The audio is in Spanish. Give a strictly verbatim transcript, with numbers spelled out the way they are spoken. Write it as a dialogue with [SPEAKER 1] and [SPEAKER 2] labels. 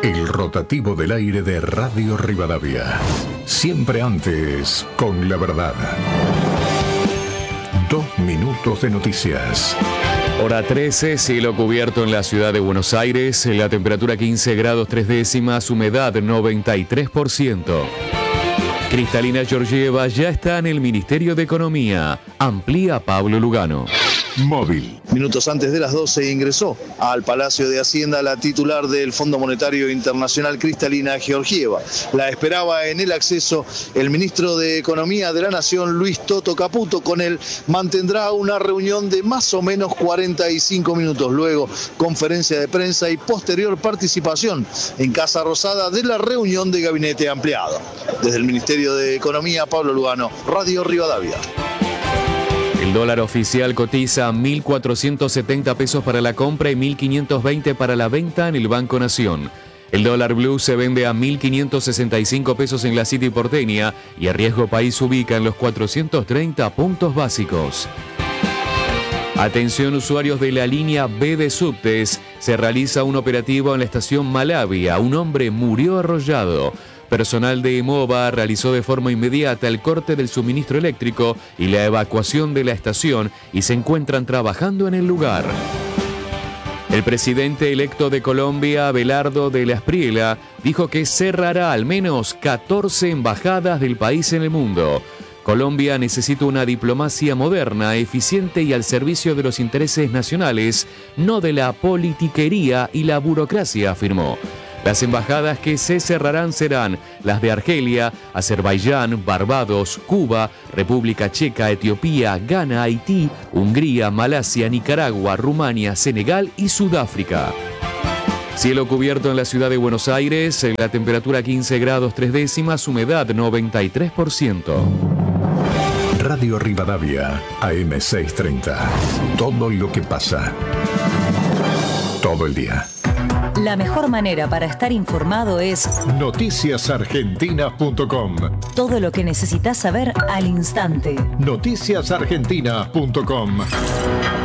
[SPEAKER 1] El rotativo del aire de Radio Rivadavia. Siempre antes, con la verdad. Dos minutos de noticias.
[SPEAKER 2] Hora trece, cielo cubierto en la ciudad de Buenos Aires, la temperatura quince grados tres décimas, humedad noventa y tres por ciento. Cristalina Georgieva ya está en el Ministerio de Economía. Amplía Pablo Lugano.
[SPEAKER 1] Móvil.
[SPEAKER 3] Minutos antes de las doce ingresó al Palacio de Hacienda la titular del Fondo Monetario Internacional, Cristalina Georgieva. La esperaba en el acceso el ministro de Economía de la Nación, Luis Toto Caputo. Con él mantendrá una reunión de más o menos cuarenta y cinco minutos. Luego, conferencia de prensa y posterior participación en Casa Rosada de la reunión de gabinete ampliado. Desde el Ministerio de Economía, Pablo Lugano, Radio Rivadavia.
[SPEAKER 2] El dólar oficial cotiza mil cuatrocientos setenta pesos para la compra y mil quinientos veinte para la venta en el Banco Nación. El dólar blue se vende a mil quinientos sesenta y cinco pesos en la City porteña y a riesgo país se ubica en los cuatrocientos treinta puntos básicos. Atención usuarios de la línea B de subtes, se realiza un operativo en la estación Malavia. Un hombre murió arrollado. Personal de EMOVA realizó de forma inmediata el corte del suministro eléctrico y la evacuación de la estación y se encuentran trabajando en el lugar. El presidente electo de Colombia, Abelardo de la Espriella, dijo que cerrará al menos catorce embajadas del país en el mundo. Colombia necesita una diplomacia moderna, eficiente y al servicio de los intereses nacionales, no de la politiquería y la burocracia, afirmó. Las embajadas que se cerrarán serán las de Argelia, Azerbaiyán, Barbados, Cuba, República Checa, Etiopía, Ghana, Haití, Hungría, Malasia, Nicaragua, Rumania, Senegal y Sudáfrica. Cielo cubierto en la ciudad de Buenos Aires, la temperatura quince grados tres décimas, humedad noventa y tres por ciento.
[SPEAKER 1] Radio Rivadavia, A M seiscientos treinta. Todo lo que pasa. Todo el día.
[SPEAKER 4] La mejor manera para estar informado es
[SPEAKER 1] noticias argentinas punto com.
[SPEAKER 4] Todo lo que necesitas saber al instante.
[SPEAKER 1] noticias argentinas punto com.